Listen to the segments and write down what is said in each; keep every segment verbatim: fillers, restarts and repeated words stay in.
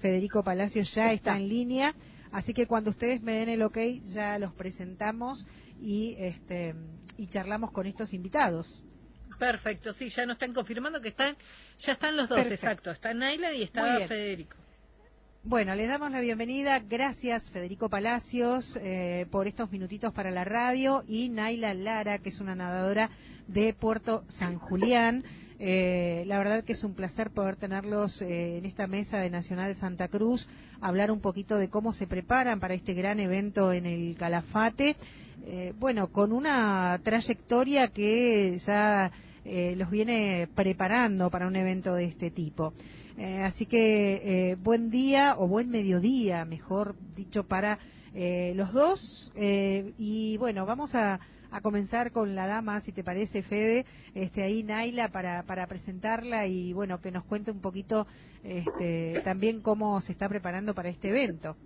Federico Palacios ya está en línea, así que cuando ustedes me den el ok ya los presentamos y este y charlamos con estos invitados. Perfecto, sí, ya nos están confirmando que están, ya están los dos, Perfecto. exacto, está Naila y está Federico. Bueno, les damos la bienvenida, gracias Federico Palacios eh, por estos minutitos para la radio, y Naila Lara, que es una nadadora de Puerto San Julián. Eh, la verdad que es un placer poder tenerlos eh, en esta mesa de Nacional de Santa Cruz, hablar un poquito de cómo se preparan para este gran evento en el Calafate, eh, bueno, con una trayectoria que ya eh, los viene preparando para un evento de este tipo. Eh, así que eh, buen día o buen mediodía, mejor dicho, para eh, los dos. Eh, y bueno, vamos a, a comenzar con la dama, si te parece, Fede, este, ahí Naila, para, para presentarla y bueno, que nos cuente un poquito este, también cómo se está preparando para este evento.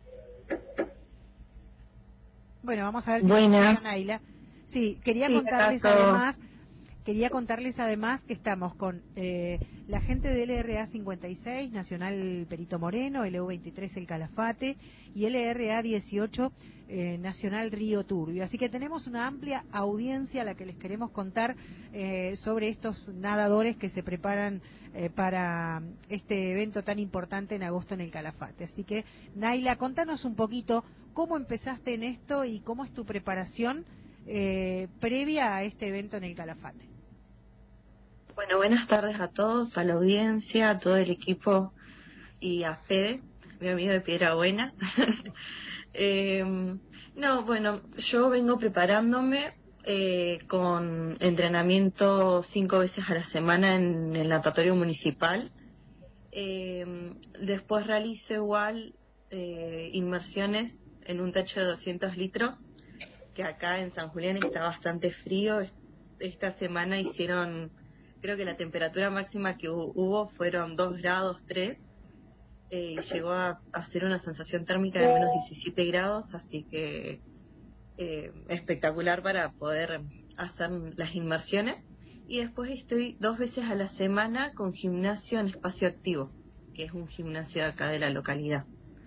Bueno, vamos a ver si Buenas. nos escucha Naila. Sí, quería Sí, contarles acaso. además... Quería contarles además que estamos con eh, la gente de L R A cincuenta y seis, Nacional Perito Moreno, L U veintitrés El Calafate y L R A dieciocho, eh, Nacional Río Turbio. Así que tenemos una amplia audiencia a la que les queremos contar eh, sobre estos nadadores que se preparan eh, para este evento tan importante en agosto en el Calafate. Así que, Naila, contanos un poquito cómo empezaste en esto y cómo es tu preparación eh, previa a este evento en el Calafate. Bueno, buenas tardes a todos, a la audiencia, a todo el equipo y a Fede, mi amigo de Piedra Buena. eh, no, bueno, yo vengo preparándome eh, con entrenamiento cinco veces a la semana en el natatorio municipal. Eh, después realizo igual eh, inmersiones en un techo de doscientos litros, que acá en San Julián está bastante frío. Esta semana hicieron... Creo que la temperatura máxima que hubo fueron dos grados, tres, eh, y llegó a hacer una sensación térmica de menos diecisiete grados, así que eh, espectacular para poder hacer las inmersiones. Y después estoy dos veces a la semana con gimnasio en espacio activo, que es un gimnasio de acá de la localidad.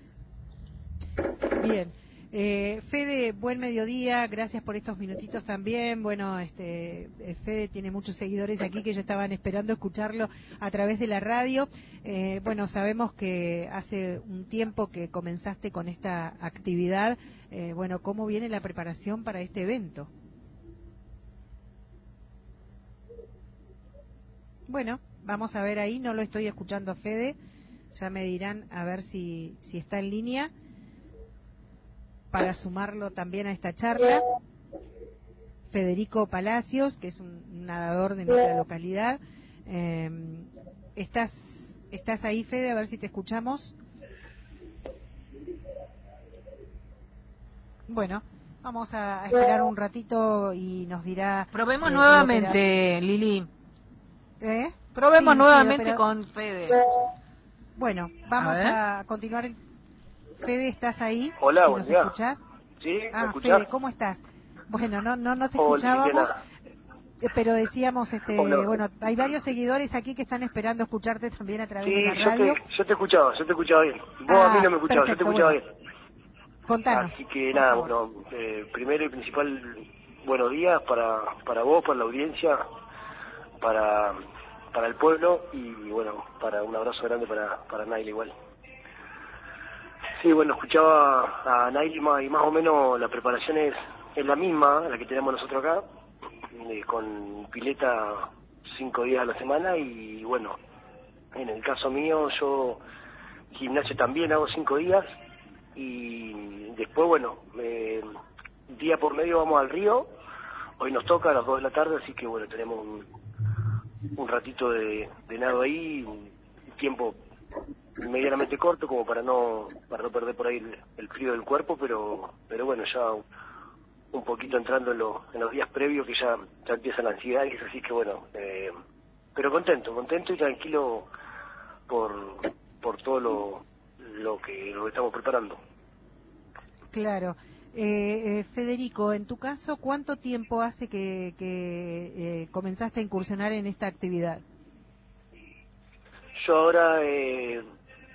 Bien. Eh, Fede, buen mediodía, gracias por estos minutitos también. Bueno, este Fede tiene muchos seguidores aquí que ya estaban esperando escucharlo a través de la radio. Eh, bueno, sabemos que hace un tiempo que comenzaste con esta actividad. Eh, bueno, ¿cómo viene la preparación para este evento? Bueno, vamos a ver ahí, no lo estoy escuchando a Fede. Ya me dirán a ver si, si está en línea, para sumarlo también a esta charla. Federico Palacios, que es un nadador de nuestra localidad. Eh, ¿estás, ¿Estás ahí, Fede? A ver si te escuchamos. Bueno, vamos a, a esperar un ratito y nos dirá... Probemos eh, nuevamente, Lili. ¿Eh? Probemos Sí, nuevamente sí, con Fede. Bueno, vamos a, a continuar. Fede, ¿estás ahí? Hola, si buen nos día. escuchás. ¿Sí? ¿Me Ah, escuchás? Fede, ¿cómo estás? Bueno, no no no te Hola, escuchábamos, Liliana. pero decíamos, este, Hola. bueno, hay varios seguidores aquí que están esperando escucharte también a través Sí, de la yo radio. te, yo te escuchaba, yo te escuchaba bien. Vos Ah, a mí no me escuchabas, yo te perfecto, escuchaba bueno, bien. contanos, Así que por nada, favor. bueno, eh, primero y principal, buenos días para, para vos, para la audiencia, para, para el pueblo y bueno, para un abrazo grande para, para Naila igual. Sí, bueno, escuchaba a Naila y más o menos la preparación es, es la misma, la que tenemos nosotros acá, eh, con pileta cinco días a la semana y bueno, en el caso mío yo gimnasio también hago cinco días y después bueno, eh, día por medio vamos al río, hoy nos toca a las dos de la tarde, así que bueno, tenemos un, un ratito de, de nado ahí, un tiempo medianamente corto como para no para no perder por ahí el, el frío del cuerpo, pero pero bueno, ya un, un poquito entrando en, lo, en los días previos que ya, ya empiezan las ansiedades, así que bueno, eh, pero contento, contento y tranquilo por por todo lo, lo que lo que estamos preparando. Claro. Eh, eh, Federico, en tu caso, ¿cuánto tiempo hace que, que eh, comenzaste a incursionar en esta actividad? Yo ahora eh,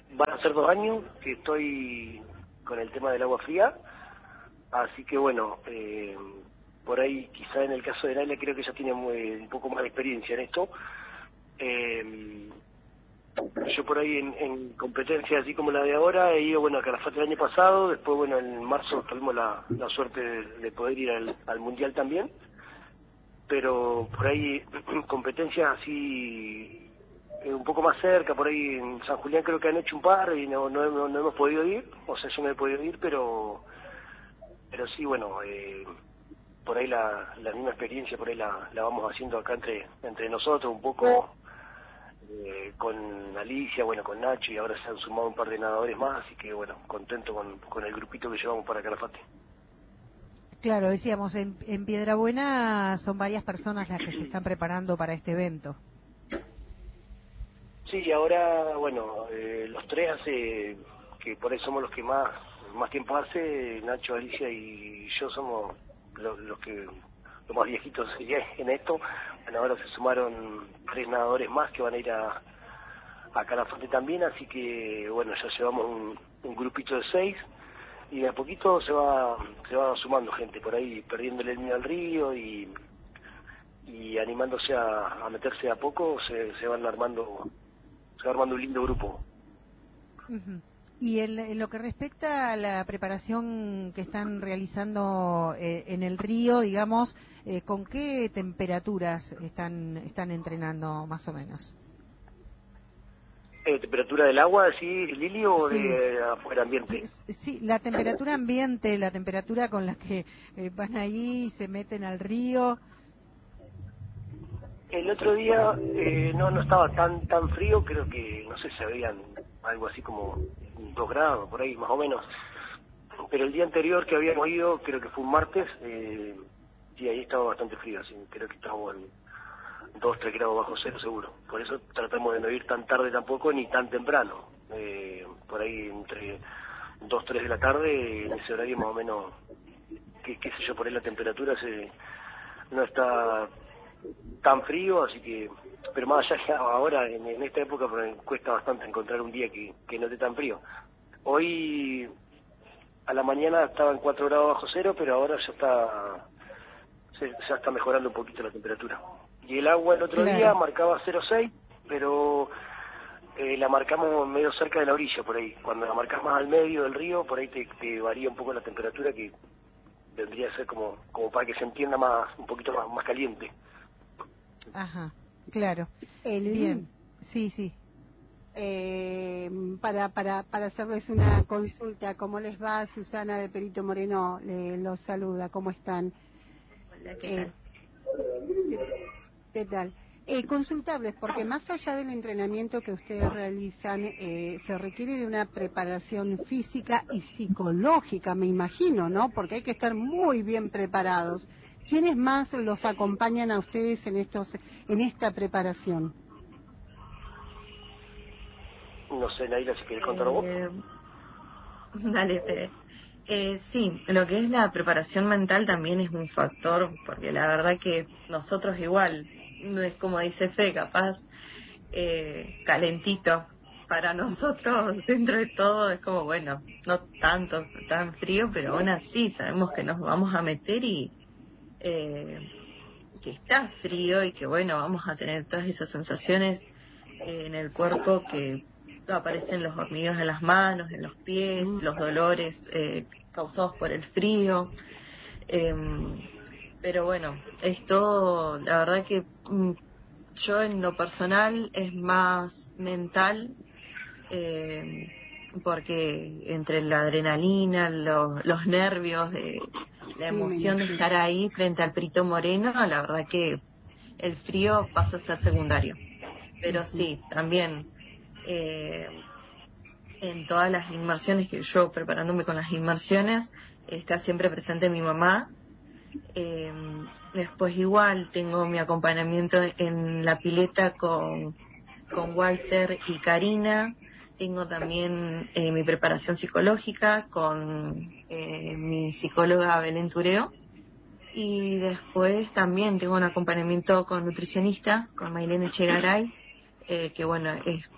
van a ser dos años que estoy con el tema del agua fría, así que bueno, eh, por ahí quizá en el caso de Naila creo que ella tiene muy, un poco más de experiencia en esto. Eh, yo por ahí en, en competencias así como la de ahora he ido, bueno, a Calafate el año pasado, después bueno, en marzo tuvimos la, la suerte de, de poder ir al, al Mundial también, pero por ahí competencias así eh, un poco más cerca, por ahí en San Julián creo que han hecho un par y no, no, no, no hemos podido ir, o sea, yo no he podido ir, pero pero sí, bueno, eh, por ahí la, la misma experiencia, por ahí la, la vamos haciendo acá entre entre nosotros un poco, eh, con Alicia, bueno, con Nacho, y ahora se han sumado un par de nadadores más, así que bueno, contento con, con el grupito que llevamos para Calafate. Claro, decíamos, en, en Piedrabuena son varias personas las que se están preparando para este evento. Sí, y ahora, bueno, eh, los tres hace, que por ahí somos los que más más tiempo hace, Nacho, Alicia y yo somos los, los que los más viejitos en esto. Bueno, ahora se sumaron tres nadadores más que van a ir a, a Calafate también, así que bueno, ya llevamos un, un grupito de seis y de a poquito se va se va sumando gente por ahí, perdiéndole el miedo al río y y animándose a, a meterse a poco, se, se van armando se va armando un lindo grupo. Uh-huh. Y en, en lo que respecta a la preparación que están realizando eh, en el río, digamos, eh, ¿con qué temperaturas están están entrenando más o menos? Eh, ¿Temperatura del agua, sí, Lili, o Sí. de afuera ambiente? Sí, la temperatura ambiente, la temperatura con la que eh, van ahí y se meten al río. El otro día eh, no no estaba tan tan frío, creo que, no sé si habían algo así como dos grados, por ahí más o menos. Pero el día anterior que habíamos ido, creo que fue un martes, eh, sí, ahí estaba bastante frío, así, creo que estábamos en dos, tres grados bajo cero seguro. Por eso tratamos de no ir tan tarde tampoco, ni tan temprano. Eh, por ahí entre dos, tres de la tarde, en ese horario más o menos, qué, qué sé yo, por ahí la temperatura se, no está tan frío, así que, pero más allá ya ahora, en, en esta época, cuesta bastante encontrar un día que, que no esté tan frío. Hoy a la mañana estaba en cuatro grados bajo cero, pero ahora ya está se, ya está mejorando un poquito la temperatura. Y el agua el otro Claro. día marcaba cero coma seis, pero eh, la marcamos medio cerca de la orilla, por ahí. Cuando la marcas más al medio del río, por ahí te, te varía un poco la temperatura, que vendría a ser como como para que se entienda más, un poquito más, más caliente. Ajá, claro. Eh, Lili, Bien, sí, sí. eh, para, para, para hacerles una consulta, ¿cómo les va? Susana de Perito Moreno le, los saluda, ¿cómo están? Hola, ¿qué tal? Eh, ¿qué, qué tal? Eh, consultables, porque más allá del entrenamiento que ustedes realizan, eh, se requiere de una preparación física y psicológica, me imagino, ¿no? Porque hay que estar muy bien preparados. ¿Quiénes más los acompañan a ustedes en estos, en esta preparación? No sé, Naila, si querés contar vos. Eh, dale, Fede. Eh, sí, lo que es la preparación mental también es un factor, porque la verdad que nosotros igual, no es como dice Fe, capaz eh, calentito. Para nosotros, dentro de todo, es como, bueno, no tanto, tan frío, pero aún así sabemos que nos vamos a meter y eh, que está frío y que, bueno, vamos a tener todas esas sensaciones eh, en el cuerpo, que aparecen los hormigueos en las manos, en los pies, Mm. los dolores eh, causados por el frío. Eh, pero bueno, es todo, la verdad que mm, yo en lo personal es más mental, eh, porque entre la adrenalina, los, los nervios, de, la Sí, me emoción de imagino. estar ahí frente al Perito Moreno, la verdad que el frío pasa a ser secundario. Pero Ujú. sí, también eh, en todas las inmersiones, que yo preparándome con las inmersiones, está siempre presente mi mamá. Eh, después igual tengo mi acompañamiento en la pileta con, con Walter y Karina. Tengo también eh, mi preparación psicológica con eh, mi psicóloga Belén Tureo. Y después también tengo un acompañamiento con nutricionista, con Maylene Echegaray, eh, que bueno, es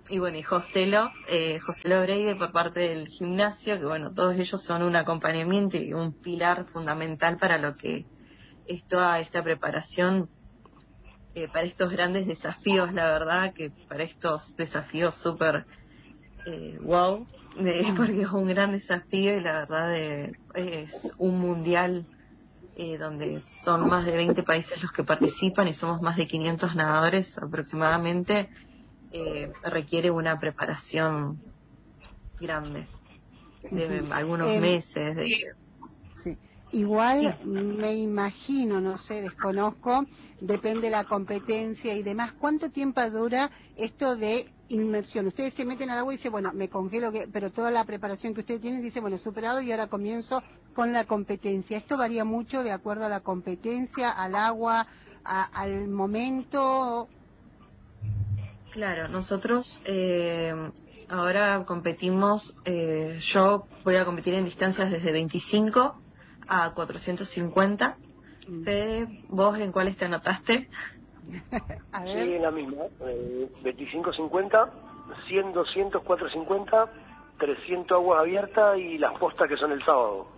y bueno, y Joselo, eh, Joselo Breide por parte del gimnasio, que bueno, todos ellos son un acompañamiento y un pilar fundamental para lo que es toda esta preparación eh, para estos grandes desafíos, la verdad, que para estos desafíos súper eh, wow, de, porque es un gran desafío y la verdad de, es un mundial eh, donde son más de veinte países los que participan y somos más de quinientos nadadores aproximadamente. Eh, requiere una preparación grande, de Ujú. algunos Eh, meses. De... sí. Igual Sí. me imagino, no sé, desconozco, depende de la competencia y demás. ¿Cuánto tiempo dura esto de inmersión? Ustedes se meten al agua y dicen, bueno, me congelo, que... pero toda la preparación que ustedes tienen dice, bueno, superado y ahora comienzo con la competencia. ¿Esto varía mucho de acuerdo a la competencia, al agua, a, al momento? Claro, nosotros eh, ahora competimos, eh, yo voy a competir en distancias desde veinticinco a cuatrocientos cincuenta. Mm. Fede, ¿vos en cuáles te anotaste? A Sí, ver. en la misma, eh, veinticinco cincuenta, cien, doscientos, cuatrocientos cincuenta, trescientos aguas abiertas y las postas que son el sábado.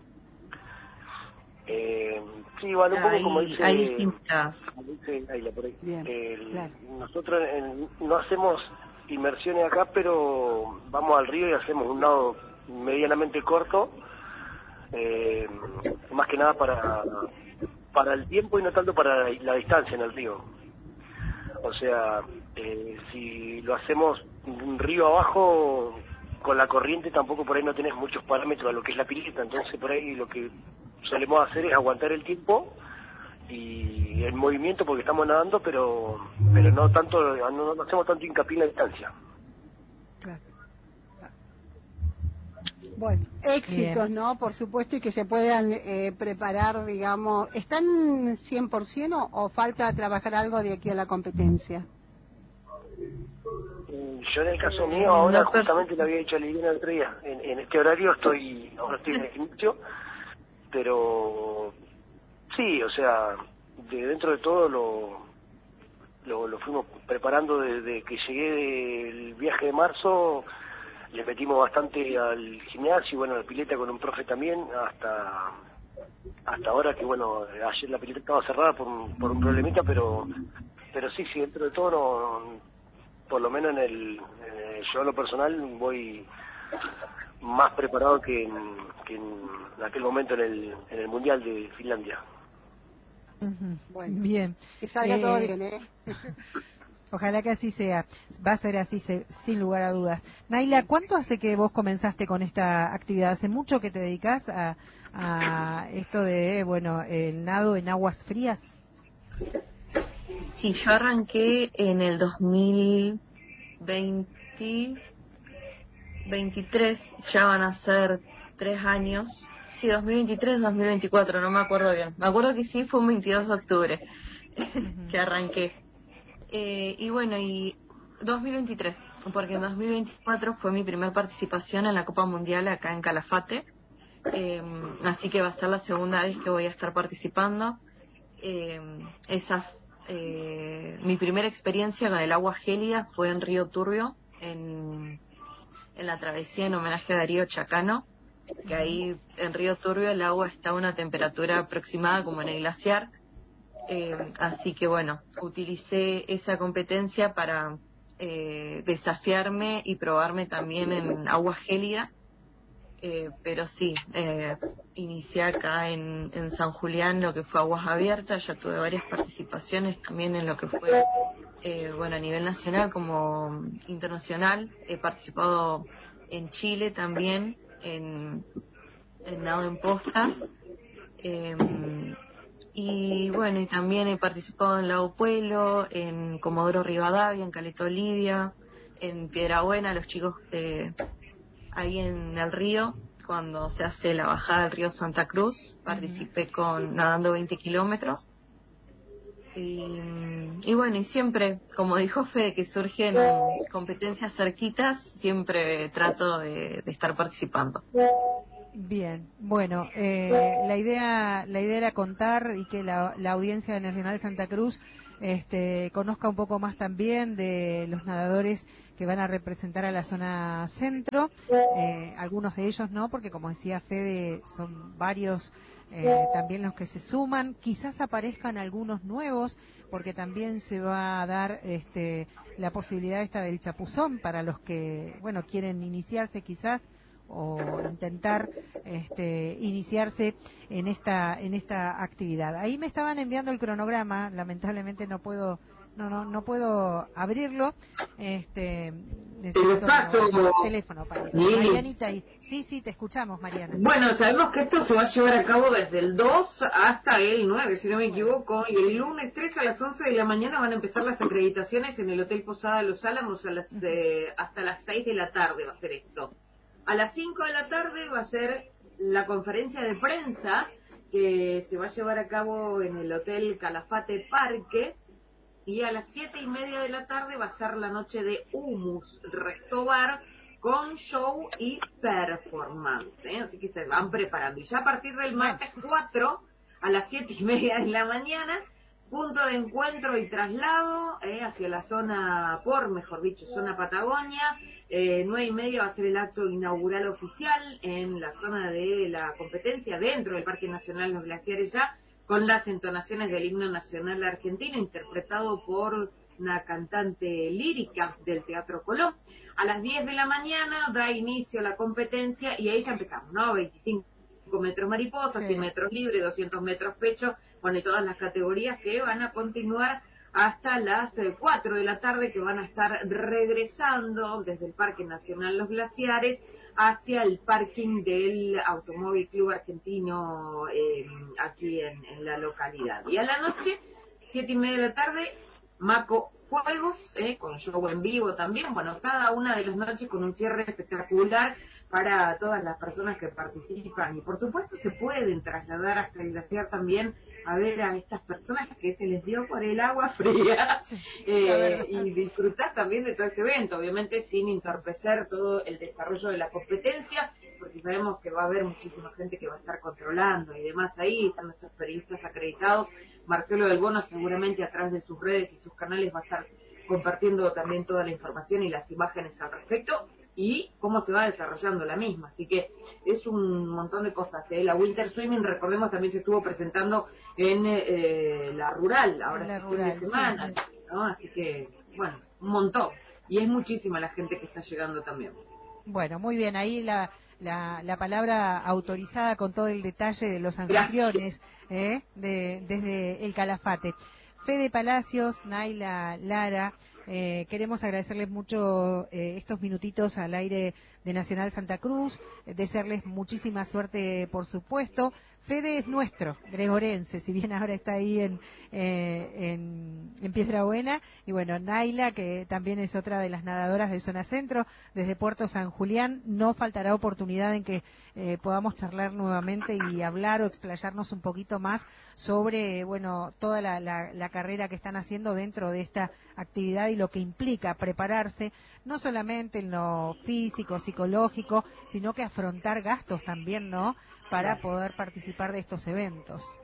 Eh, sí, vale, un poco como Hay, hay dice, distintas. como dice Ayla por ahí. Bien, El- claro. nosotros en- no hacemos inmersiones acá, pero vamos al río y hacemos un nado medianamente corto, eh, más que nada para, para el tiempo y no tanto para la distancia en el río. O sea, eh, si lo hacemos un río abajo, con la corriente tampoco por ahí no tenés muchos parámetros a lo que es la pileta, entonces por ahí lo que solemos hacer es aguantar el tiempo y el movimiento porque estamos nadando, pero pero no tanto, no, no hacemos tanto hincapié en la distancia. Claro. Bueno, éxitos, Bien. ¿no? Por supuesto, y que se puedan eh, preparar, digamos. ¿Están cien por ciento o, o falta trabajar algo de aquí a la competencia? Mm, Yo en el caso Eh, mío ahora no perci- justamente le había dicho a Liliana el otro día, en, en este horario estoy, ahora estoy en el gimnasio, pero sí, o sea, de dentro de todo lo, lo, lo fuimos preparando desde que llegué del viaje de marzo, le metimos bastante al gimnasio y bueno, a la pileta con un profe también, hasta hasta ahora que bueno, ayer la pileta estaba cerrada por un, por un problemita, pero pero sí, sí, dentro de todo, no, no- por lo menos en el, eh, yo en lo personal voy más preparado que en, que en aquel momento en el, en el Mundial de Finlandia. Ujú. Bueno, Bien. que salga todo Eh, bien, ¿eh? Ojalá que así sea. Va a ser así, se- sin lugar a dudas. Naila, ¿cuánto hace que vos comenzaste con esta actividad? ¿Hace mucho que te dedicás a, a esto de, bueno, el nado en aguas frías? Sí, yo arranqué en el dos mil veinte, veintitrés, ya van a ser tres años. Sí, dos mil veintitrés, dos mil veinticuatro, no me acuerdo bien. Me acuerdo que sí, fue un veintidós de octubre que Ujú. arranqué. Eh, y bueno, y dos mil veintitrés, porque en dos mil veinticuatro fue mi primera participación en la Copa Mundial acá en Calafate. Eh, así que va a ser la segunda vez que voy a estar participando. Eh, esa, eh, mi primera experiencia con el agua gélida fue en Río Turbio, en, en la travesía en homenaje a Darío Chacano, que ahí en Río Turbio el agua está a una temperatura aproximada como en el glaciar. Eh, así que bueno, utilicé esa competencia para eh, desafiarme y probarme también en agua gélida. Eh, pero sí, eh, inicié acá en, en San Julián lo que fue aguas abiertas, ya tuve varias participaciones también en lo que fue, eh, bueno, a nivel nacional como internacional. He participado en Chile también, en, en nado en postas. Eh, y bueno, y también he participado en Lago Puelo, en Comodoro Rivadavia, en Caleta Olivia, en Piedrabuena, los chicos de ahí en el río, cuando se hace la bajada del río Santa Cruz, participé con nadando veinte kilómetros. Y, y bueno, y siempre, como dijo Fede, que surgen competencias cerquitas, siempre trato de, de estar participando. Bien, bueno, eh, la idea la idea era contar y que la, la audiencia de Nacional Santa Cruz este, conozca un poco más también de los nadadores que van a representar a la zona centro, eh, algunos de ellos no, porque como decía Fede, son varios eh, también los que se suman, quizás aparezcan algunos nuevos, porque también se va a dar este, la posibilidad esta del chapuzón para los que, bueno, quieren iniciarse quizás, o intentar este, iniciarse en esta en esta actividad. Ahí me estaban enviando el cronograma, lamentablemente no puedo no no no puedo abrirlo. Este necesito el teléfono parece. Sí. Marianita, y sí, sí, te escuchamos, Mariana. Bueno, sabemos que esto se va a llevar a cabo desde el dos hasta el nueve, si no me equivoco, y el lunes tres a las once de la mañana van a empezar las acreditaciones en el Hotel Posada Los Álamos a las eh, hasta las seis de la tarde va a ser esto. A las cinco de la tarde va a ser la conferencia de prensa que se va a llevar a cabo en el Hotel Calafate Parque, y a las siete y media de la tarde va a ser la noche de Humus Resto Bar con show y performance, ¿eh? Así que se van preparando. Y ya a partir del martes cuatro a las siete y media de la mañana, punto de encuentro y traslado eh, hacia la zona por, mejor dicho, zona Patagonia. Eh, nueve y media va a ser el acto inaugural oficial en la zona de la competencia dentro del Parque Nacional Los Glaciares, ya con las entonaciones del himno nacional argentino interpretado por una cantante lírica del Teatro Colón. A las diez de la mañana da inicio a la competencia y ahí ya empezamos, ¿no? veinticinco metros mariposa, sí. cien metros libre, doscientos metros pecho, bueno, y todas las categorías que van a continuar hasta las cuatro de la tarde, que van a estar regresando desde el Parque Nacional Los Glaciares hacia el parking del Automóvil Club Argentino eh, aquí en, en la localidad. Y a la noche, siete y media de la tarde, Maco Fuegos, eh, con show en vivo también, bueno, cada una de las noches con un cierre espectacular para todas las personas que participan. Y por supuesto se pueden trasladar hasta el glaciar también a ver a estas personas que se les dio por el agua fría eh, y disfrutar también de todo este evento, obviamente sin entorpecer todo el desarrollo de la competencia, porque sabemos que va a haber muchísima gente que va a estar controlando y demás. Ahí están nuestros periodistas acreditados. Marcelo del Bono seguramente a través de sus redes y sus canales va a estar compartiendo también toda la información y las imágenes al respecto y cómo se va desarrollando la misma. Así que es un montón de cosas, ¿eh? La Winter Swimming, recordemos, también se estuvo presentando en eh, la Rural, ahora la este rural, fin de semana, sí, sí. ¿no? Así que, bueno, un montón. Y es muchísima la gente que está llegando también. Bueno, muy bien, ahí la, la, la palabra autorizada con todo el detalle de los anfitriones, ¿eh? de, desde el Calafate. Fede Palacios, Naila Lara, eh, queremos agradecerles mucho eh, estos minutitos al aire de Nacional Santa Cruz, eh, desearles muchísima suerte, por supuesto. Fede es nuestro, gregorense, si bien ahora está ahí en, eh, en, en Piedrabuena, y bueno, Naila, que también es otra de las nadadoras de Zona Centro, desde Puerto San Julián, no faltará oportunidad en que eh, podamos charlar nuevamente y hablar o explayarnos un poquito más sobre, bueno, toda la, la, la carrera que están haciendo dentro de esta actividad y lo que implica prepararse, no solamente en lo físico, psicológico, sino que afrontar gastos también, ¿no?, para poder participar de estos eventos.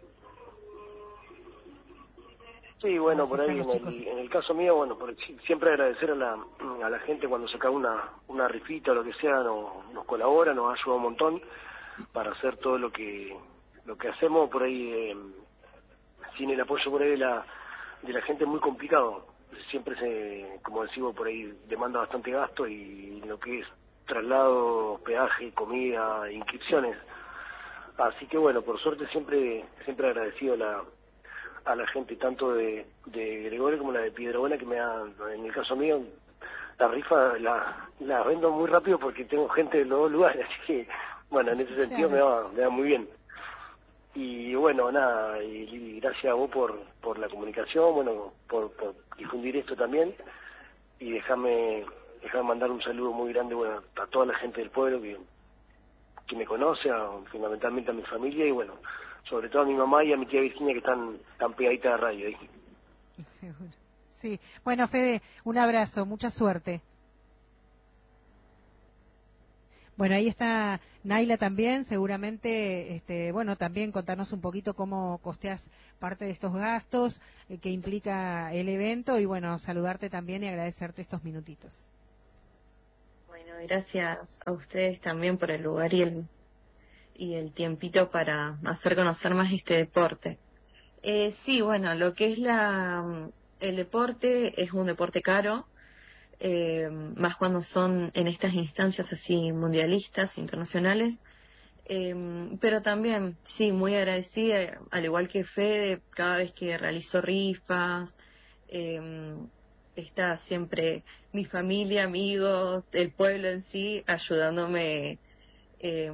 Sí, bueno, por ahí en el, en el caso mío, bueno, por, siempre agradecer a la, a la gente cuando saca una, una rifita o lo que sea, nos, nos colabora, nos ayuda un montón para hacer todo lo que lo que hacemos. Por ahí, eh, sin el apoyo por ahí de la, de la gente es muy complicado. Siempre se, como decimos, por ahí demanda bastante gasto, y lo que es traslado, hospedaje, comida, inscripciones. Así que bueno, por suerte siempre siempre agradecido a la, a la gente tanto de, de Gregorio como la de Piedrabuena, que me da, en el caso mío, la rifa la, la vendo muy rápido porque tengo gente de los dos lugares, así que bueno, en ese sentido me va, me va muy bien. Y bueno, nada, y, y gracias a vos por, por la comunicación, bueno, por, por difundir esto también, y déjame, déjame mandar un saludo muy grande, bueno, a toda la gente del pueblo que que me conoce, a, fundamentalmente a mi familia, y bueno, sobre todo a mi mamá y a mi tía Virginia, que están tan pegaditas de radio ahí. Seguro. Sí. Bueno, Fede, un abrazo, mucha suerte. Bueno, ahí está Naila también, seguramente, este, bueno, también contarnos un poquito cómo costeas parte de estos gastos eh, que implica el evento y bueno, saludarte también y agradecerte estos minutitos. Bueno, gracias a ustedes también por el lugar y el, y el tiempito para hacer conocer más este deporte. Eh, sí, bueno, lo que es la el deporte es un deporte caro, eh, más cuando son en estas instancias así mundialistas, internacionales, eh, pero también, sí, muy agradecida, al igual que Fede, cada vez que realizo rifas, eh, está siempre mi familia, amigos, el pueblo en sí, ayudándome eh,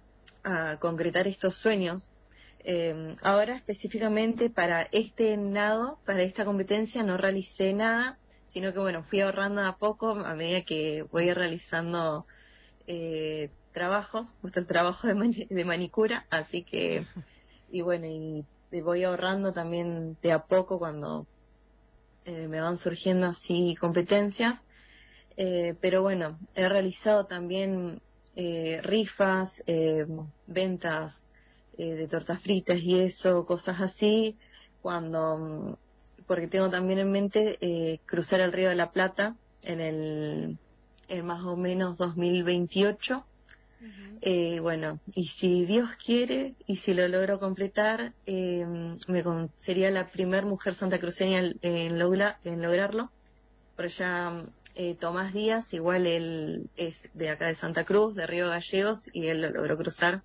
a concretar estos sueños. Eh, ahora específicamente para este nado, para esta competencia no realicé nada, sino que bueno, fui ahorrando a poco a medida que voy realizando eh, trabajos, justo el trabajo de, mani de manicura, así que, y bueno, y, y voy ahorrando también de a poco cuando eh, me van surgiendo así competencias, eh, pero bueno, he realizado también eh, rifas, eh, ventas eh, de tortas fritas y eso, cosas así, cuando, porque tengo también en mente eh, cruzar el Río de la Plata en el, en más o menos dos mil veintiocho. Uh-huh. Eh, bueno, y si Dios quiere, y si lo logro completar, eh, me con, sería la primer mujer santacruceña en, en, logra, en lograrlo. Por allá eh, Tomás Díaz, igual él es de acá de Santa Cruz, de Río Gallegos, y él lo logró cruzar.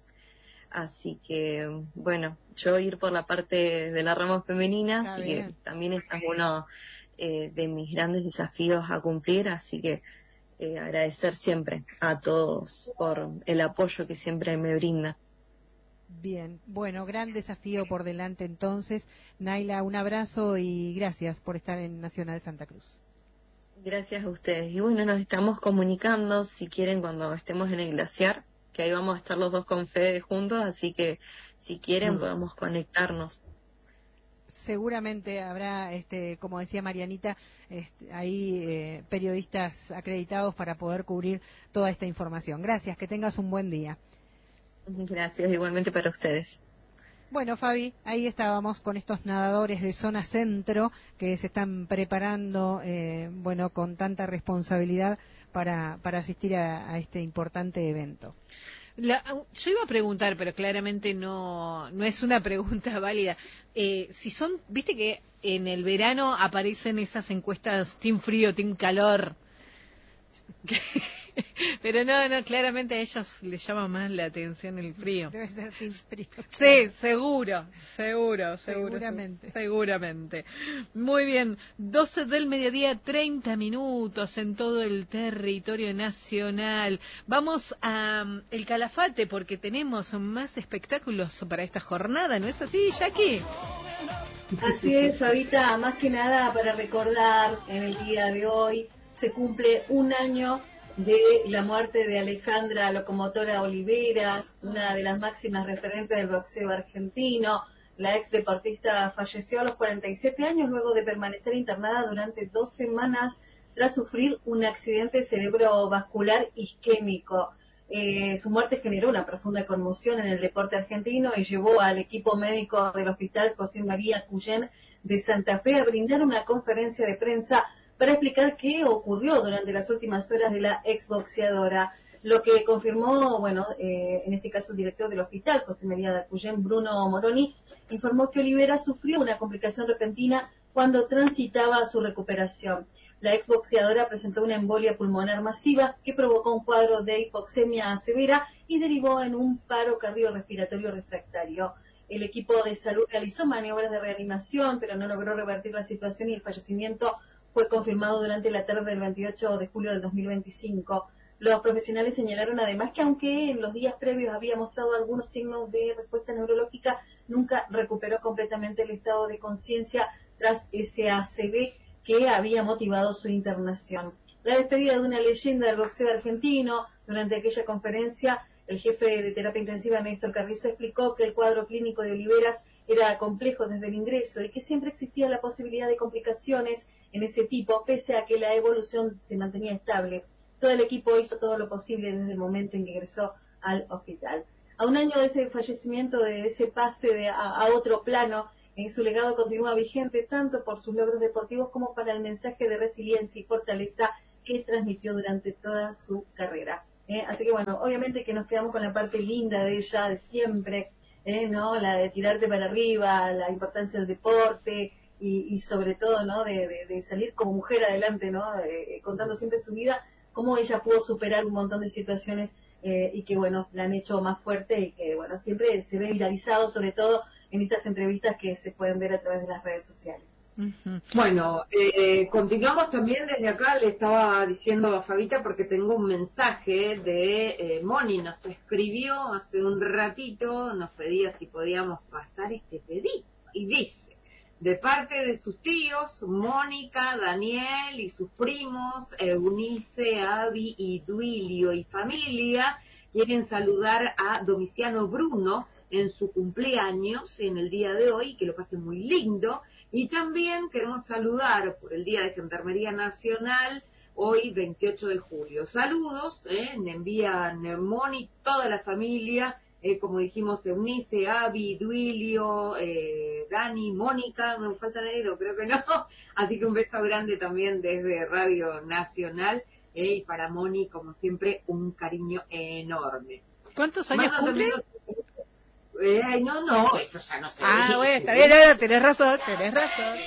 Así que, bueno, yo ir por la parte de la rama femenina, Está así bien. que también ese es uno eh, de mis grandes desafíos a cumplir, así que eh, agradecer siempre a todos por el apoyo que siempre me brinda. Bien, bueno, gran desafío por delante entonces. Naila, un abrazo y gracias por estar en Nacional Santa Cruz. Gracias a ustedes. Y bueno, nos estamos comunicando, si quieren, cuando estemos en el glaciar, que ahí vamos a estar los dos con Fede juntos, así que si quieren mm. podemos conectarnos. Seguramente habrá, este, como decía Marianita, este, ahí eh, periodistas acreditados para poder cubrir toda esta información. Gracias, que tengas un buen día. Gracias, igualmente para ustedes. Bueno, Fabi, ahí estábamos con estos nadadores de zona centro que se están preparando, eh, bueno, con tanta responsabilidad para, para asistir a, a este importante evento. La, yo iba a preguntar, pero claramente no, no es una pregunta válida. Eh, si son, viste que en el verano aparecen esas encuestas Team Frío, Team Calor. Pero no, no, claramente a ellos les llama más la atención el frío. Debe ser Team Frío. Sí, seguro, seguro, seguro. Seguramente. Seguramente. Muy bien, doce del mediodía, treinta minutos en todo el territorio nacional. Vamos a um, el Calafate porque tenemos más espectáculos para esta jornada, ¿no es así, Jackie? Así es, Fabita, más que nada para recordar en el día de hoy se cumple un año de la muerte de Alejandra Locomotora Oliveras, una de las máximas referentes del boxeo argentino. La ex deportista falleció a los cuarenta y siete años luego de permanecer internada durante dos semanas tras sufrir un accidente cerebrovascular isquémico. Eh, su muerte generó una profunda conmoción en el deporte argentino y llevó al equipo médico del Hospital José María Cuyén de Santa Fe a brindar una conferencia de prensa para explicar qué ocurrió durante las últimas horas de la exboxeadora. Lo que confirmó, bueno, eh, en este caso el director del hospital, José María de Cuyén, Bruno Moroni, informó que Olivera sufrió una complicación repentina cuando transitaba su recuperación. La exboxeadora presentó una embolia pulmonar masiva que provocó un cuadro de hipoxemia severa y derivó en un paro cardiorrespiratorio refractario. El equipo de salud realizó maniobras de reanimación, pero no logró revertir la situación y el fallecimiento fue confirmado durante la tarde del veintiocho de julio del dos mil veinticinco. Los profesionales señalaron además que aunque en los días previos había mostrado algunos signos de respuesta neurológica, nunca recuperó completamente el estado de conciencia tras ese A C V que había motivado su internación. La despedida de una leyenda del boxeo argentino. Durante aquella conferencia, el jefe de terapia intensiva, Néstor Carrizo, explicó que el cuadro clínico de Oliveras era complejo desde el ingreso y que siempre existía la posibilidad de complicaciones en ese tipo, pese a que la evolución se mantenía estable. todo el equipo hizo todo lo posible desde el momento en que ingresó al hospital. A un año de ese fallecimiento, de ese pase de, a, a otro plano, eh, su legado continúa vigente tanto por sus logros deportivos como para el mensaje de resiliencia y fortaleza que transmitió durante toda su carrera. Eh, así que bueno, obviamente que nos quedamos con la parte linda de ella, de siempre, eh, ¿no? La de tirarte para arriba, la importancia del deporte y, y sobre todo, ¿no? De, de, de salir como mujer adelante, ¿no? Eh, contando siempre su vida, cómo ella pudo superar un montón de situaciones eh, y que bueno, la han hecho más fuerte y que bueno, siempre se ve viralizado, sobre todo en estas entrevistas que se pueden ver a través de las redes sociales. Uh-huh. Bueno, eh, continuamos también desde acá, le estaba diciendo a Fabita porque tengo un mensaje de eh, Moni, nos escribió hace un ratito, nos pedía si podíamos pasar este pedido y dice, de parte de sus tíos, Mónica, Daniel y sus primos, Eunice, Avi y Duilio y familia, quieren saludar a Domiciano Bruno en su cumpleaños en el día de hoy, que lo pasen muy lindo. Y también queremos saludar por el Día de Gendarmería Nacional, hoy veintiocho de julio. Saludos, eh, me envían Moni, toda la familia, eh, como dijimos, Eunice, Avi, Duilio, eh, Dani, Mónica, no me falta nadie, creo que no. Así que un beso grande también desde Radio Nacional, eh, y para Moni, como siempre, un cariño enorme. ¿Cuántos años cumple? Eh, ay, no, no, eso ya no se Ah, dice. bueno, está bien, no, tenés razón, tenés razón.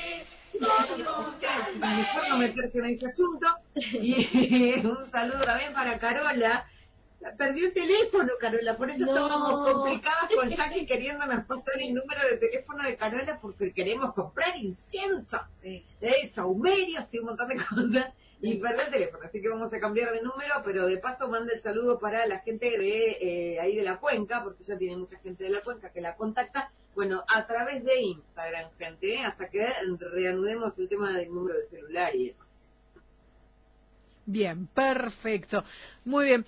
Mejor no meterse en ese asunto. Y un saludo también para Carola. Perdió el teléfono, Carola, por eso No. estábamos complicadas con Jackie queriéndonos pasar el número de teléfono de Carola porque queremos comprar incienso, sí. eh, saumerios y un montón de cosas. Y perdió el teléfono, así que vamos a cambiar de número, pero de paso manda el saludo para la gente de eh, ahí de la cuenca, porque ya tiene mucha gente de la cuenca que la contacta, bueno, a través de Instagram, gente, ¿eh? Hasta que reanudemos el tema del número de celular y demás. Bien, perfecto. Muy bien.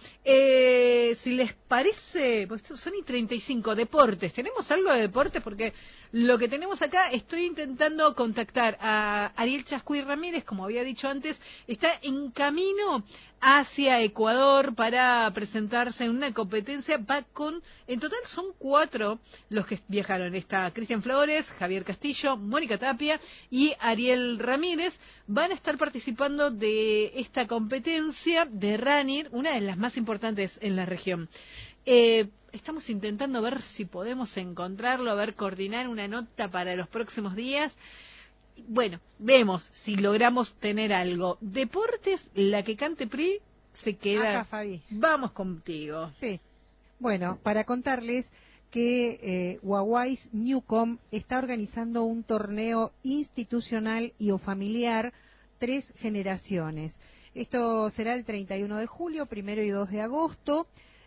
Eh, si les parece, pues son y treinta y cinco, deportes. ¿Tenemos algo de deportes? Porque lo que tenemos acá, estoy intentando contactar a Ariel Chascuy Ramírez, como había dicho antes, está en camino hacia Ecuador para presentarse en una competencia. Va con, en total son cuatro los que viajaron. Está Cristian Flores, Javier Castillo, Mónica Tapia y Ariel Ramírez. Van a estar participando de esta competencia de running, una de las más importantes en la región. Eh, estamos intentando ver si podemos encontrarlo, a ver, coordinar una nota para los próximos días. Bueno, vemos si logramos tener algo. Deportes, la que cante P R I se queda. Acá, Fabi. Vamos contigo. Sí. Bueno, para contarles que eh, Guaguay's Newcom está organizando un torneo institucional y o familiar Tres Generaciones. Esto será el treinta y uno de julio, primero y dos de agosto.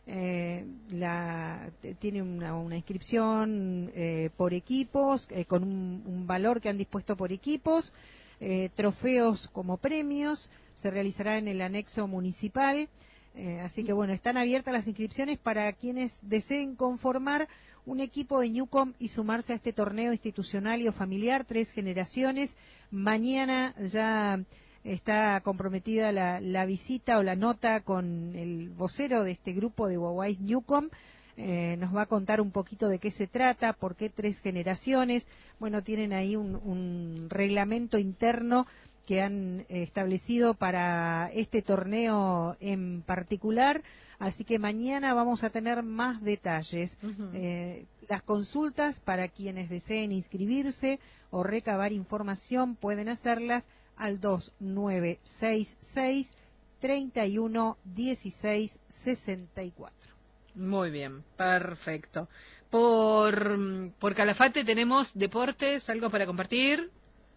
Eh, la, tiene una, una inscripción eh, por equipos, eh, con un, un valor que han dispuesto por equipos, eh, trofeos como premios, se realizará en el anexo municipal, eh, así que bueno, están abiertas las inscripciones para quienes deseen conformar un equipo de Newcom y sumarse a este torneo institucional y o familiar, Tres Generaciones. Mañana ya está comprometida la, la visita o la nota con el vocero de este grupo de Guaguay's Newcom. Eh, nos va a contar un poquito de qué se trata, por qué Tres Generaciones. Bueno, tienen ahí un, un reglamento interno que han establecido para este torneo en particular. Así que mañana vamos a tener más detalles. Uh-huh. Eh, las consultas para quienes deseen inscribirse o recabar información pueden hacerlas al dos nueve seis seis, treinta y uno, dieciséis, sesenta y cuatro. Muy bien, perfecto. Por, por Calafate tenemos deportes, algo para compartir.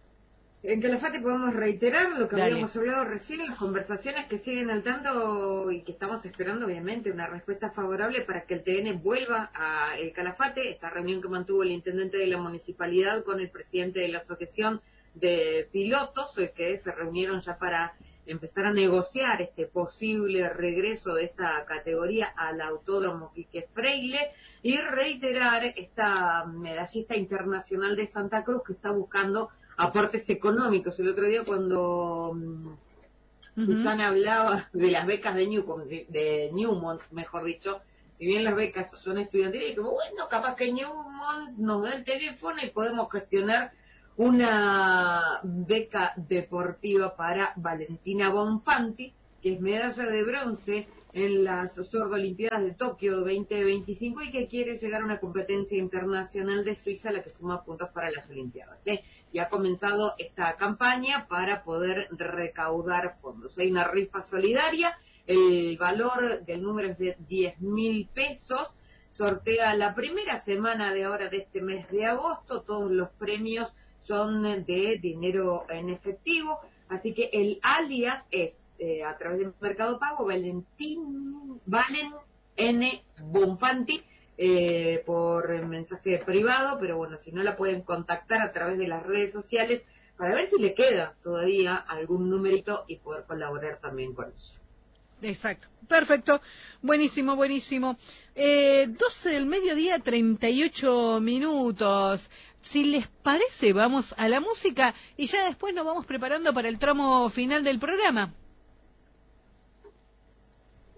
En Calafate podemos reiterar lo que Dale. habíamos hablado recién, las conversaciones que siguen al tanto y que estamos esperando, obviamente, una respuesta favorable para que el T N vuelva a el Calafate. Esta reunión que mantuvo el intendente de la municipalidad con el presidente de la asociación de pilotos, que se reunieron ya para empezar a negociar este posible regreso de esta categoría al Autódromo Quique Freile, y reiterar esta medallista internacional de Santa Cruz que está buscando aportes económicos. El otro día cuando Uh-huh. Susana hablaba de las becas de, New, de Newmont, mejor dicho. Si bien las becas son estudiantiles, como bueno, capaz que Newmont nos da el teléfono y podemos gestionar una beca deportiva para Valentina Bonfanti, que es medalla de bronce en las Sordo-Olimpiadas de Tokio veinte veinticinco y que quiere llegar a una competencia internacional de Suiza, la que suma puntos para las Olimpiadas. ¿eh? Y ha comenzado esta campaña para poder recaudar fondos. Hay una rifa solidaria, el valor del número es de diez mil pesos, sortea la primera semana de ahora de este mes de agosto, todos los premios son de dinero en efectivo, así que el alias es eh, a través del Mercado Pago, Valentín, Valen N. Bonfanti, eh, por mensaje privado, pero bueno, si no la pueden contactar a través de las redes sociales para ver si le queda todavía algún numerito y poder colaborar también con ella. Exacto, perfecto, buenísimo, buenísimo. Eh, doce del mediodía, treinta y ocho minutos. Si les parece, vamos a la música y ya después nos vamos preparando para el tramo final del programa.